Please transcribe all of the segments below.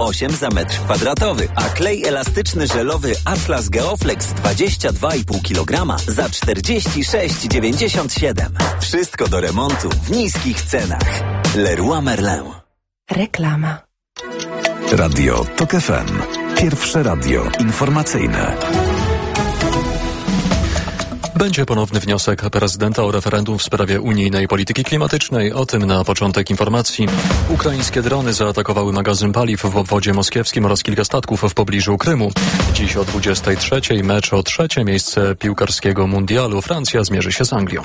8 za metr kwadratowy, a klej elastyczny żelowy Atlas Geoflex 22,5 kg za 46,97. Wszystko do remontu w niskich cenach. Leroy Merlin. Reklama. Radio TOK FM. Pierwsze radio informacyjne. Będzie ponowny wniosek prezydenta o referendum w sprawie unijnej polityki klimatycznej. O tym na początek informacji. Ukraińskie drony zaatakowały magazyn paliw w obwodzie moskiewskim oraz kilka statków w pobliżu Krymu. Dziś o 23:00 mecz o 3. miejsce piłkarskiego mundialu. Francja zmierzy się z Anglią.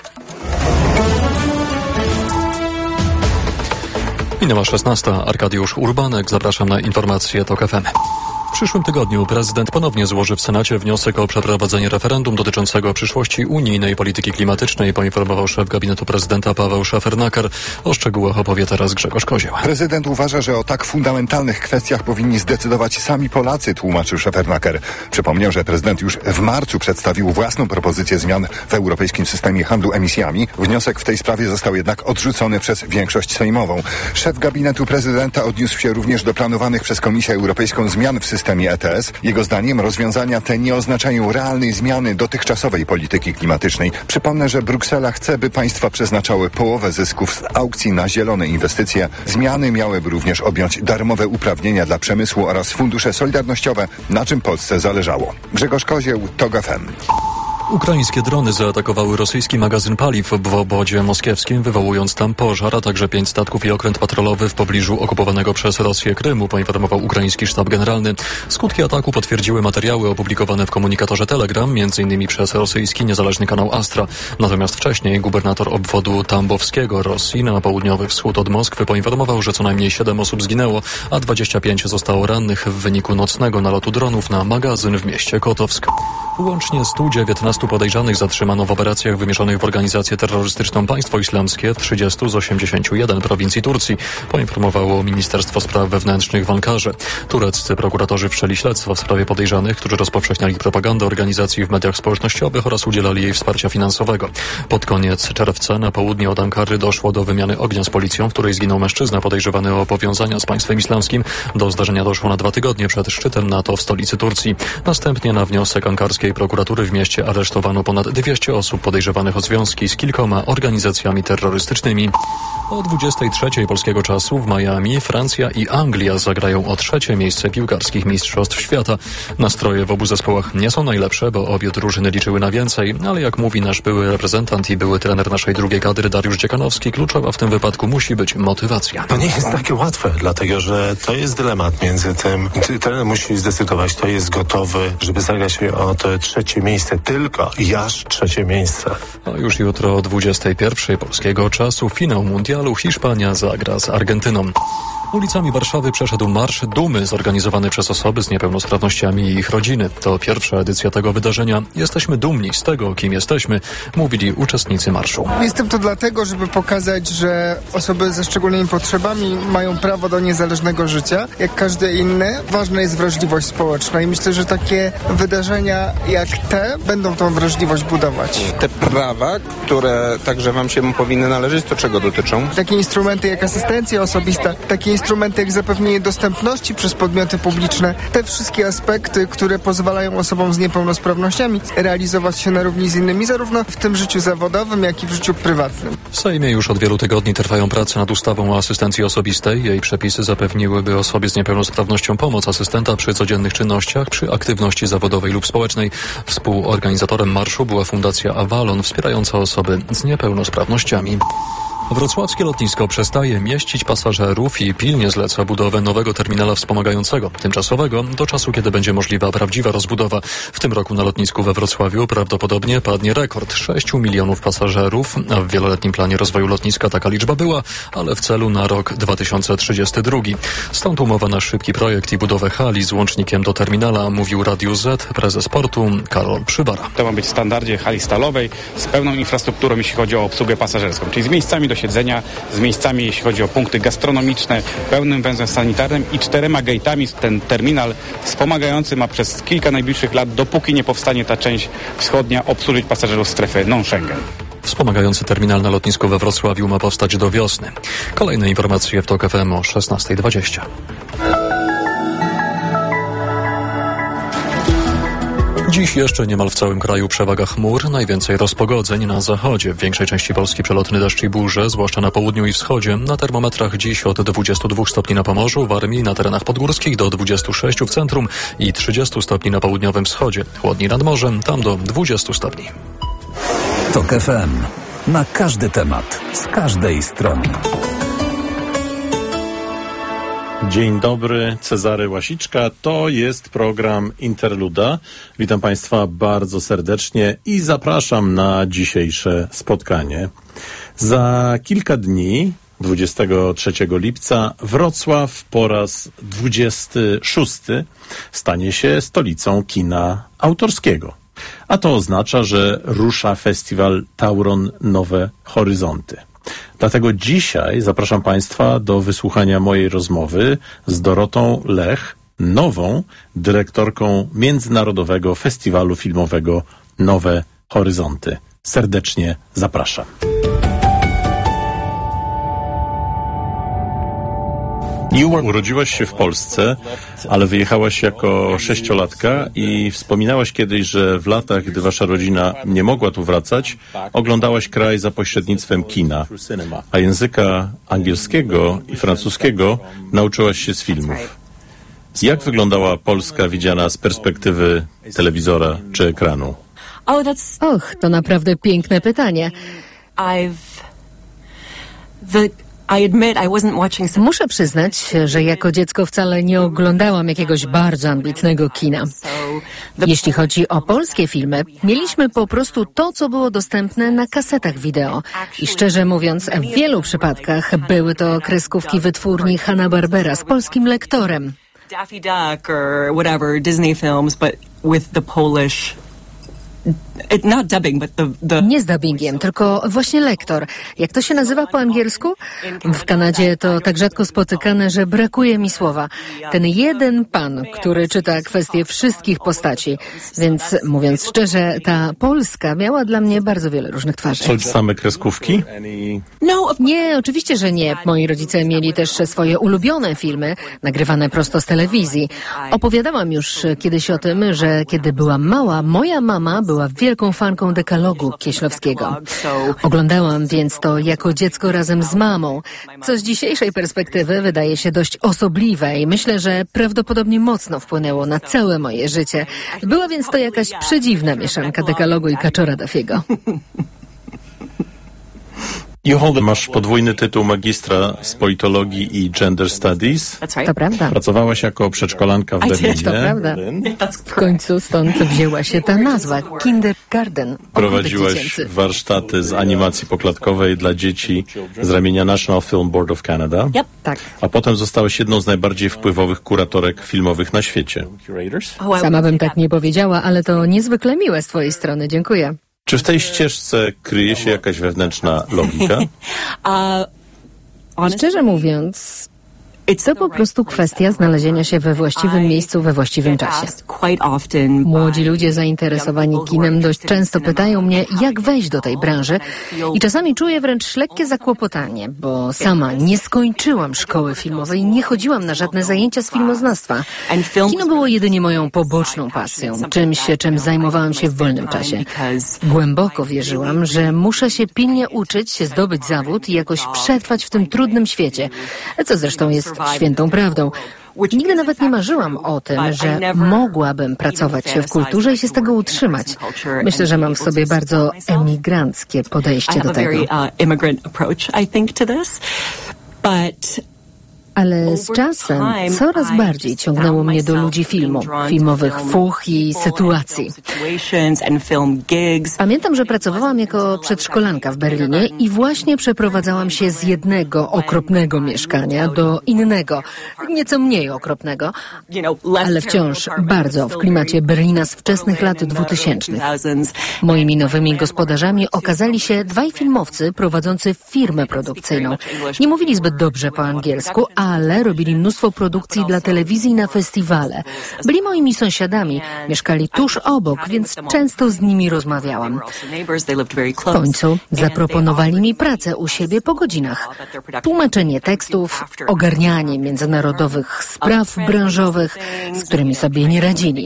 Minęła 16:00. Arkadiusz Urbanek. Zapraszam na informacje TOK FM. W przyszłym tygodniu prezydent ponownie złoży w Senacie wniosek o przeprowadzenie referendum dotyczącego przyszłości unijnej polityki klimatycznej, poinformował szef gabinetu prezydenta Paweł Szefernaker. O szczegółach opowie teraz Grzegorz Kozieł. Prezydent uważa, że o tak fundamentalnych kwestiach powinni zdecydować sami Polacy, tłumaczył Szefernaker. Przypomniał, że prezydent już w marcu przedstawił własną propozycję zmian w europejskim systemie handlu emisjami. Wniosek w tej sprawie został jednak odrzucony przez większość sejmową. Szef gabinetu prezydenta odniósł się również do planowanych przez Komisję Europejską zmian w systemie ETS. Jego zdaniem rozwiązania te nie oznaczają realnej zmiany dotychczasowej polityki klimatycznej. Przypomnę, że Bruksela chce, by państwa przeznaczały połowę zysków z aukcji na zielone inwestycje. Zmiany miałyby również objąć darmowe uprawnienia dla przemysłu oraz fundusze solidarnościowe, na czym Polsce zależało. Grzegorz Kozieł, TOK FM. Ukraińskie drony zaatakowały rosyjski magazyn paliw w obwodzie moskiewskim, wywołując tam pożar, a także 5 statków i okręt patrolowy w pobliżu okupowanego przez Rosję Krymu, poinformował ukraiński sztab generalny. Skutki ataku potwierdziły materiały opublikowane w komunikatorze Telegram, m.in. przez rosyjski niezależny kanał Astra. Natomiast wcześniej gubernator obwodu tambowskiego Rosji na południowy wschód od Moskwy poinformował, że co najmniej 7 osób zginęło, a 25 zostało rannych w wyniku nocnego nalotu dronów na magazyn w mieście Kotowsk. Łącznie 119 podejrzanych zatrzymano w operacjach wymierzonych w organizację terrorystyczną Państwo Islamskie w 30 z 81 prowincji Turcji, poinformowało Ministerstwo Spraw Wewnętrznych w Ankarze. Tureccy prokuratorzy wszczęli śledztwo w sprawie podejrzanych, którzy rozpowszechniali propagandę organizacji w mediach społecznościowych oraz udzielali jej wsparcia finansowego. Pod koniec czerwca na południe od Ankary doszło do wymiany ognia z policją, w której zginął mężczyzna podejrzewany o powiązania z państwem islamskim. Do zdarzenia doszło na 2 tygodnie przed szczytem NATO w stolicy Turcji. Następnie na wniosek ankarskiej prokuratury w mieście aresztowano ponad 200 osób podejrzewanych o związki z kilkoma organizacjami terrorystycznymi. O 23:00 polskiego czasu w Miami Francja i Anglia zagrają o 3. miejsce piłkarskich mistrzostw świata. Nastroje w obu zespołach nie są najlepsze, bo obie drużyny liczyły na więcej, ale jak mówi nasz były reprezentant i były trener naszej drugiej kadry Dariusz Dziekanowski, kluczowa w tym wypadku musi być motywacja. To nie jest takie łatwe, dlatego że to jest dylemat między tym, trener musi zdecydować, kto jest gotowy, żeby zagrać o to 3. miejsce, tylko i aż 3. miejsce. A już jutro o 21:00 polskiego czasu finał mundialu. Hiszpania zagra z Argentyną. Ulicami Warszawy przeszedł Marsz Dumy zorganizowany przez osoby z niepełnosprawnościami i ich rodziny. To pierwsza edycja tego wydarzenia. Jesteśmy dumni z tego, kim jesteśmy, mówili uczestnicy marszu. Jestem tu dlatego, żeby pokazać, że osoby ze szczególnymi potrzebami mają prawo do niezależnego życia, jak każdy inny. Ważna jest wrażliwość społeczna i myślę, że takie wydarzenia jak te będą tą wrażliwość budować. Te prawa, które także wam się powinny należeć, to czego dotyczą? Takie instrumenty jak asystencja osobista, takie instrumenty jak zapewnienie dostępności przez podmioty publiczne, te wszystkie aspekty, które pozwalają osobom z niepełnosprawnościami realizować się na równi z innymi, zarówno w tym życiu zawodowym, jak i w życiu prywatnym. W Sejmie już od wielu tygodni trwają prace nad ustawą o asystencji osobistej. Jej przepisy zapewniłyby osobie z niepełnosprawnością pomoc asystenta przy codziennych czynnościach, przy aktywności zawodowej lub społecznej. Współorganizatorem marszu była Fundacja Avalon, wspierająca osoby z niepełnosprawnościami. Wrocławskie lotnisko przestaje mieścić pasażerów i pilnie zleca budowę nowego terminala wspomagającego, tymczasowego, do czasu, kiedy będzie możliwa prawdziwa rozbudowa. W tym roku na lotnisku we Wrocławiu prawdopodobnie padnie rekord 6 milionów pasażerów, a w wieloletnim planie rozwoju lotniska taka liczba była, ale w celu na rok 2032. Stąd umowa na szybki projekt i budowę hali z łącznikiem do terminala, mówił Radiu Z prezes portu Karol Przybara. To ma być w standardzie hali stalowej z pełną infrastrukturą, jeśli chodzi o obsługę pasażerską, czyli z miejscami do siedzenia, z miejscami, jeśli chodzi o punkty gastronomiczne, pełnym węzłem sanitarnym i 4 gate'ami. Ten terminal wspomagający ma przez kilka najbliższych lat, dopóki nie powstanie ta część wschodnia, obsłużyć pasażerów strefy non-Schengen. Wspomagający terminal na lotnisku we Wrocławiu ma powstać do wiosny. Kolejne informacje w TOK FM o 16:20. Dziś jeszcze niemal w całym kraju przewaga chmur, najwięcej rozpogodzeń na zachodzie. W większej części Polski przelotny deszcz i burze, zwłaszcza na południu i wschodzie. Na termometrach dziś od 22 stopni na Pomorzu, Warmii, na terenach podgórskich do 26 w centrum i 30 stopni na południowym wschodzie. Chłodniej nad morzem, tam do 20 stopni. TOK FM. Na każdy temat, z każdej strony. Dzień dobry, Cezary Łasiczka. To jest program Interluda. Witam Państwa bardzo serdecznie i zapraszam na dzisiejsze spotkanie. Za kilka dni, 23 lipca, Wrocław po raz 26 stanie się stolicą kina autorskiego. A to oznacza, że rusza festiwal Tauron Nowe Horyzonty. Dlatego dzisiaj zapraszam Państwa do wysłuchania mojej rozmowy z Dorotą Lech, nową dyrektorką Międzynarodowego Festiwalu Filmowego Nowe Horyzonty. Serdecznie zapraszam. Urodziłaś się w Polsce, ale wyjechałaś jako 6-latka i wspominałaś kiedyś, że w latach, gdy wasza rodzina nie mogła tu wracać, oglądałaś kraj za pośrednictwem kina, a języka angielskiego i francuskiego nauczyłaś się z filmów. Jak wyglądała Polska widziana z perspektywy telewizora czy ekranu? Och, to naprawdę piękne pytanie. Muszę przyznać, że jako dziecko wcale nie oglądałam jakiegoś bardzo ambitnego kina. Jeśli chodzi o polskie filmy, mieliśmy po prostu to, co było dostępne na kasetach wideo. I szczerze mówiąc, w wielu przypadkach były to kreskówki wytwórni Hanna-Barbera z polskim lektorem. Daffy Duck or whatever, Disney films, but with the Polish... Not dubbing, but Nie z dubbingiem, tylko właśnie lektor. Jak to się nazywa po angielsku? W Kanadzie to tak rzadko spotykane, że brakuje mi słowa. Ten jeden pan, który czyta kwestie wszystkich postaci. Więc mówiąc szczerze, ta Polska miała dla mnie bardzo wiele różnych twarzy. To same kreskówki? Nie, oczywiście, że nie. Moi rodzice mieli też swoje ulubione filmy, nagrywane prosto z telewizji. Opowiadałam już kiedyś o tym, że kiedy byłam mała, moja mama była wielką fanką Dekalogu Kieślowskiego. Oglądałam więc to jako dziecko razem z mamą, co z dzisiejszej perspektywy wydaje się dość osobliwe i myślę, że prawdopodobnie mocno wpłynęło na całe moje życie. Była więc to jakaś przedziwna mieszanka Dekalogu i Kaczora Duffiego. Masz podwójny tytuł magistra z politologii i gender studies. To prawda. Pracowałaś jako przedszkolanka w Berlinie. To prawda. W końcu stąd wzięła się ta nazwa, kindergarten. Prowadziłaś warsztaty z animacji poklatkowej dla dzieci z ramienia National Film Board of Canada. Tak. A potem zostałaś jedną z najbardziej wpływowych kuratorek filmowych na świecie. Sama bym tak nie powiedziała, ale to niezwykle miłe z twojej strony. Dziękuję. Czy w tej ścieżce kryje się jakaś wewnętrzna logika? Szczerze mówiąc, to po prostu kwestia znalezienia się we właściwym miejscu we właściwym czasie. Młodzi ludzie zainteresowani kinem dość często pytają mnie, jak wejść do tej branży i czasami czuję wręcz lekkie zakłopotanie, bo sama nie skończyłam szkoły filmowej, nie chodziłam na żadne zajęcia z filmoznawstwa. Kino było jedynie moją poboczną pasją, czymś, czym zajmowałam się w wolnym czasie. Głęboko wierzyłam, że muszę się pilnie uczyć, zdobyć zawód i jakoś przetrwać w tym trudnym świecie, co zresztą jest świętą prawdą. Nigdy nawet nie marzyłam o tym, że mogłabym pracować w kulturze i się z tego utrzymać. Myślę, że mam w sobie bardzo emigranckie podejście do tego. Ale z czasem coraz bardziej ciągnęło mnie do ludzi filmu, filmowych fuch i sytuacji. Pamiętam, że pracowałam jako przedszkolanka w Berlinie i właśnie przeprowadzałam się z jednego okropnego mieszkania do innego, nieco mniej okropnego, ale wciąż bardzo w klimacie Berlina z wczesnych lat 2000. Moimi nowymi gospodarzami okazali się dwaj filmowcy prowadzący firmę produkcyjną. Nie mówili zbyt dobrze po angielsku, ale robili mnóstwo produkcji dla telewizji na festiwale. Byli moimi sąsiadami, mieszkali tuż obok, więc często z nimi rozmawiałam. W końcu zaproponowali mi pracę u siebie po godzinach. Tłumaczenie tekstów, ogarnianie międzynarodowych spraw branżowych, z którymi sobie nie radzili.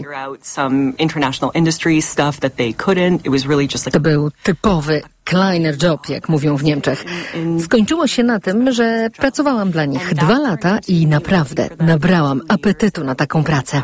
To był typowy kleiner job, jak mówią w Niemczech. Skończyło się na tym, że pracowałam dla nich 2 lata i naprawdę nabrałam apetytu na taką pracę.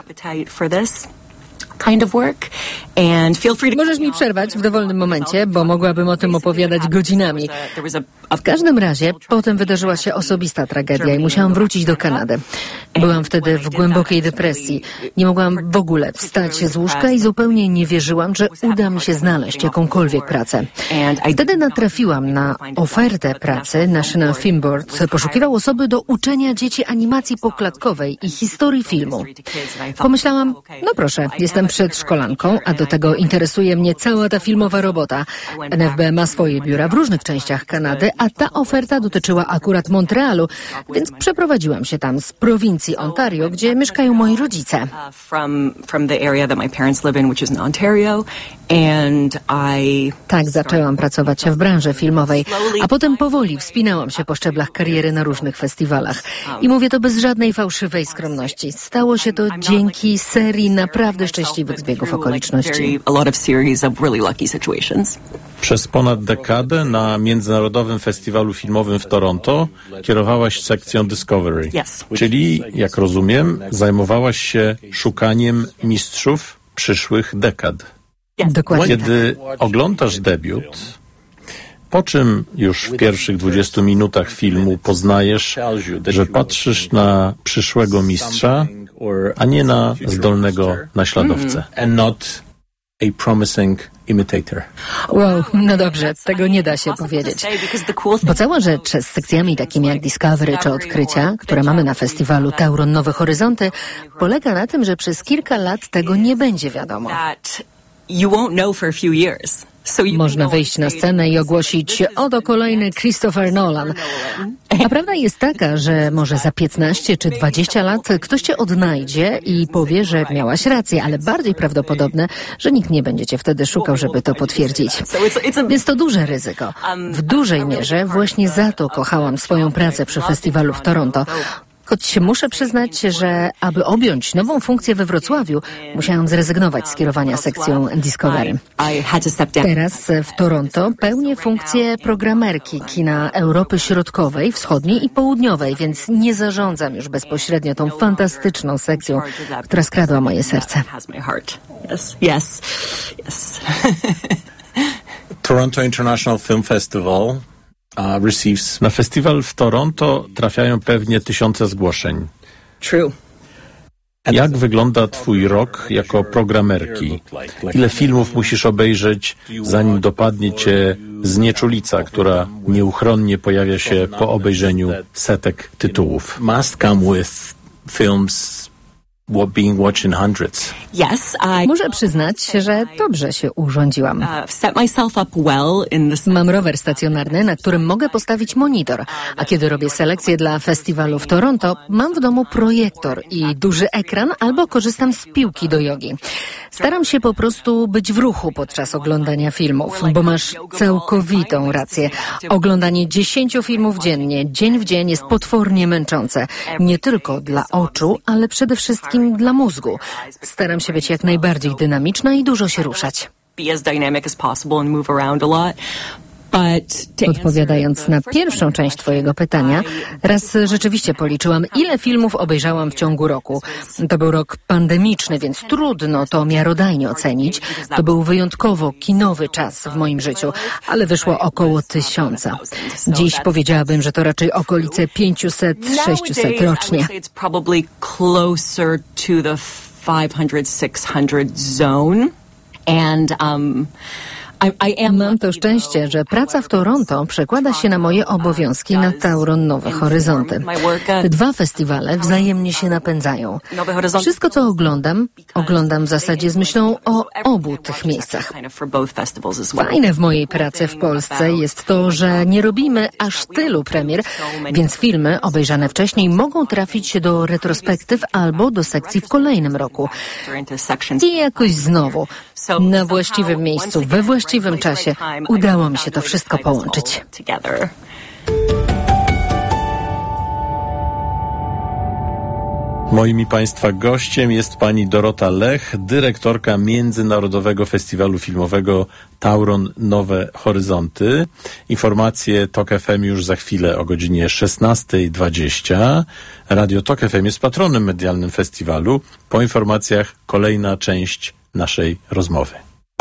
Możesz mi przerwać w dowolnym momencie, bo mogłabym o tym opowiadać godzinami. W każdym razie potem wydarzyła się osobista tragedia i musiałam wrócić do Kanady. Byłam wtedy w głębokiej depresji. Nie mogłam w ogóle wstać z łóżka i zupełnie nie wierzyłam, że uda mi się znaleźć jakąkolwiek pracę. Wtedy natrafiłam na ofertę pracy. National Film Board poszukiwał osoby do uczenia dzieci animacji poklatkowej i historii filmu. Pomyślałam, no proszę, jestem przedszkolanką, a do tego interesuje mnie cała ta filmowa robota. NFB ma swoje biura w różnych częściach Kanady, a ta oferta dotyczyła akurat Montrealu, więc przeprowadziłam się tam z prowincji Ontario, gdzie mieszkają moi rodzice. Tak zaczęłam pracować w branży filmowej, a potem powoli wspinałam się po szczeblach kariery na różnych festiwalach. I mówię to bez żadnej fałszywej skromności. Stało się to dzięki serii naprawdę szczęśliwych zbiegów okoliczności. Przez ponad dekadę na Międzynarodowym Festiwalu Filmowym w Toronto kierowałaś sekcją Discovery, czyli, jak rozumiem, zajmowałaś się szukaniem mistrzów przyszłych dekad. Dokładnie. Kiedy oglądasz debiut, po czym już w pierwszych 20 minutach filmu poznajesz, że patrzysz na przyszłego mistrza, a nie na zdolnego naśladowcę. And not a promising imitator. Wow, no dobrze, tego nie da się powiedzieć. Bo cała rzecz z sekcjami takimi jak Discovery czy Odkrycia, które mamy na festiwalu Tauron Nowe Horyzonty, polega na tym, że przez kilka lat tego nie będzie wiadomo. Można wyjść na scenę i ogłosić: oto kolejny Christopher Nolan. A prawda jest taka, że może za 15 czy 20 lat ktoś cię odnajdzie i powie, że miałaś rację, ale bardziej prawdopodobne, że nikt nie będzie cię wtedy szukał, żeby to potwierdzić. Więc to duże ryzyko. W dużej mierze właśnie za to kochałam swoją pracę przy festiwalu w Toronto. Choć muszę przyznać, że aby objąć nową funkcję we Wrocławiu, musiałam zrezygnować z kierowania sekcją Discovery. Teraz w Toronto pełnię funkcję programerki kina Europy Środkowej, Wschodniej i Południowej, więc nie zarządzam już bezpośrednio tą fantastyczną sekcją, która skradła moje serce. Toronto International Film Festival na festiwal w Toronto trafiają pewnie 1000 zgłoszeń. Jak wygląda twój rok jako programerki? Ile filmów musisz obejrzeć, zanim dopadnie cię znieczulica, która nieuchronnie pojawia się po obejrzeniu setek tytułów? Must come with films being watched in hundreds. Muszę przyznać, że dobrze się urządziłam. Mam rower stacjonarny, na którym mogę postawić monitor, a kiedy robię selekcję dla festiwalu w Toronto, mam w domu projektor i duży ekran albo korzystam z piłki do jogi. Staram się po prostu być w ruchu podczas oglądania filmów, bo masz całkowitą rację. Oglądanie 10 filmów dziennie, dzień w dzień jest potwornie męczące. Nie tylko dla oczu, ale przede wszystkim dla mózgu. Staram się być jak najbardziej dynamiczna i dużo się ruszać. Odpowiadając na pierwszą część twojego pytania, raz rzeczywiście policzyłam, ile filmów obejrzałam w ciągu roku. To był rok pandemiczny, więc trudno to miarodajnie ocenić. To był wyjątkowo kinowy czas w moim życiu, ale wyszło około 1000. Dziś powiedziałabym, że to raczej okolice 500-600 rocznie. 500-600 zone. And Mam to szczęście, że praca w Toronto przekłada się na moje obowiązki na Tauron Nowe Horyzonty. Te dwa festiwale wzajemnie się napędzają. Wszystko, co oglądam w zasadzie z myślą o obu tych miejscach. Fajne w mojej pracy w Polsce jest to, że nie robimy aż tylu premier, więc filmy obejrzane wcześniej mogą trafić do retrospektyw albo do sekcji w kolejnym roku. I jakoś znowu, na właściwym miejscu, we właściwym czasie udało mi się to wszystko połączyć. Moim i Państwa gościem jest pani Dorota Lech, dyrektorka Międzynarodowego Festiwalu Filmowego Tauron Nowe Horyzonty. Informacje TOK FM już za chwilę o godzinie 16:20. Radio TOK FM jest patronem medialnym festiwalu. Po informacjach kolejna część naszej rozmowy.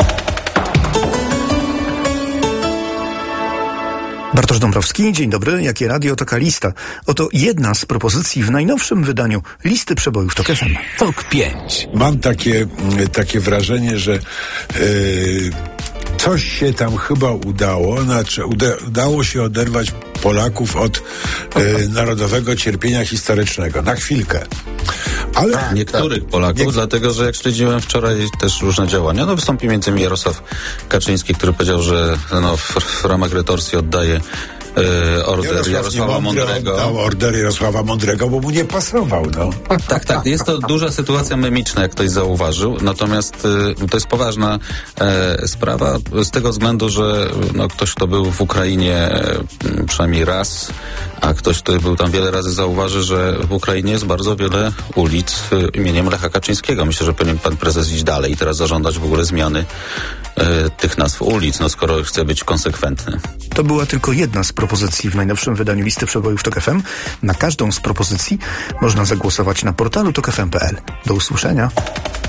Bartosz Dąbrowski, dzień dobry. Jakie radio, taka lista. Oto jedna z propozycji w najnowszym wydaniu listy przebojów TOK FM. TOK 5. Mam takie wrażenie, że coś się tam chyba udało, udało się oderwać Polaków od narodowego cierpienia historycznego. Na chwilkę. Ale niektórych Polaków, dlatego że jak śledziłem wczoraj też różne działania, wystąpił między innymi Jarosław Kaczyński, który powiedział, że w ramach retorsji oddaje order Jarosława Mądrego. Dał order Jarosława Mądrego, bo mu nie pasował, Tak. Jest to duża sytuacja memiczna, jak ktoś zauważył. Natomiast to jest poważna sprawa z tego względu, że ktoś, kto był w Ukrainie przynajmniej raz, a ktoś, kto był tam wiele razy, zauważy, że w Ukrainie jest bardzo wiele ulic imieniem Lecha Kaczyńskiego. Myślę, że powinien pan prezes iść dalej i teraz zażądać w ogóle zmiany tych nazw ulic, skoro chce być konsekwentny. To była tylko jedna z propozycji w najnowszym wydaniu listy przebojów TOK FM. Na każdą z propozycji można zagłosować na portalu tokfm.pl. Do usłyszenia.